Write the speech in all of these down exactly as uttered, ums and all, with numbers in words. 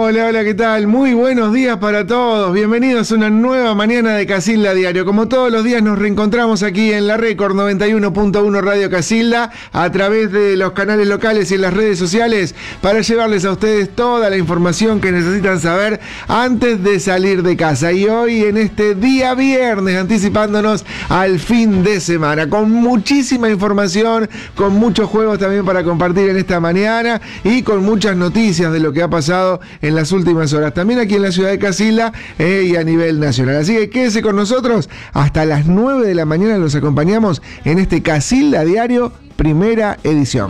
Hola, hola, ¿qué tal? Muy buenos días para todos. Bienvenidos a una nueva mañana de Casilda Diario. Como todos los días nos reencontramos aquí en la Record noventa y uno punto uno Radio Casilda a través de los canales locales y en las redes sociales para llevarles a ustedes toda la información que necesitan saber antes de salir de casa. Y hoy en este día viernes, anticipándonos al fin de semana, con muchísima información, con muchos juegos también para compartir en esta mañana y con muchas noticias de lo que ha pasado en las últimas horas, también aquí en la ciudad de Casilda eh, y a nivel nacional. Así que quédese con nosotros, hasta las nueve de la mañana los acompañamos en este Casilda Diario, primera edición.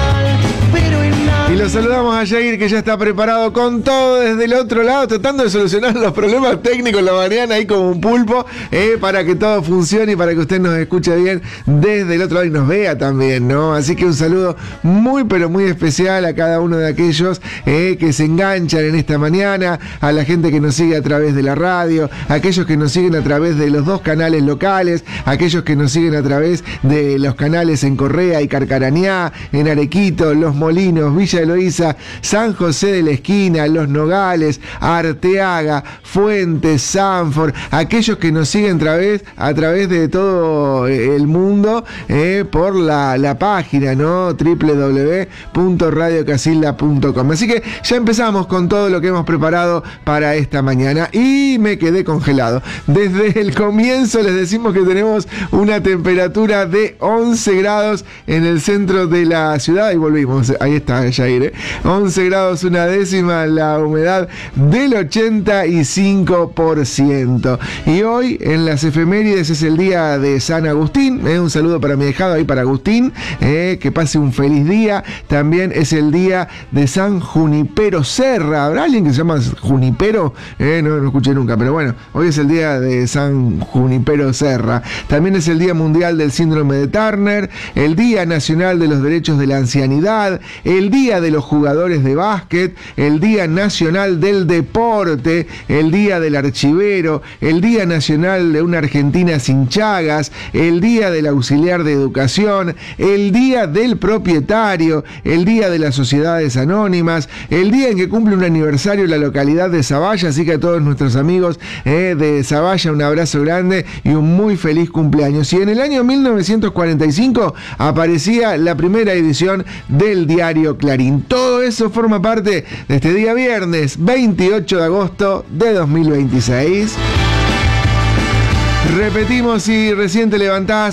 Y lo saludamos a Jair, que ya está preparado con todo desde el otro lado, tratando de solucionar los problemas técnicos en la mañana ahí como un pulpo, eh, para que todo funcione y para que usted nos escuche bien desde el otro lado y nos vea también, ¿no? Así que un saludo muy pero muy especial a cada uno de aquellos eh, que se enganchan en esta mañana, a la gente que nos sigue a través de la radio, a aquellos que nos siguen a través de los dos canales locales, a aquellos que nos siguen a través de los canales en Correa y Carcarañá, en Arequito, Los Molinos, Villa Eloísa, San José de la Esquina, Los Nogales, Arteaga, Fuentes, Sanford, aquellos que nos siguen a través, a través de todo el mundo eh, por la, la página, ¿no? doble u doble u doble u punto radio casilda punto com. Así que ya empezamos con todo lo que hemos preparado para esta mañana y me quedé congelado. Desde el comienzo les decimos que tenemos una temperatura de once grados en el centro de la ciudad y volvimos, ahí está Jair. once grados una décima, la humedad del ochenta y cinco por ciento. Y hoy en las efemérides es el día de San Agustín, eh, un saludo para mi dejado ahí para Agustín, eh, que pase un feliz día. También es el día de San Junipero Serra. ¿Habrá alguien que se llama Junipero? Eh, no lo escuché nunca, pero bueno, hoy es el día de San Junipero Serra. También es el Día Mundial del Síndrome de Turner, el Día Nacional de los Derechos de la Ancianidad, el Día de los Jugadores de Básquet, el Día Nacional del Deporte, el Día del Archivero, el Día Nacional de una Argentina sin Chagas, el Día del Auxiliar de Educación, el Día del Propietario, el Día de las Sociedades Anónimas, el día en que cumple un aniversario la localidad de Zavalla, así que a todos nuestros amigos eh, de Zavalla un abrazo grande y un muy feliz cumpleaños. Y en el año mil novecientos cuarenta y cinco aparecía la primera edición del diario Clarín. Todo eso forma parte de este día viernes veintiocho de agosto de dos mil veintiséis. Repetimos, si recién te levantás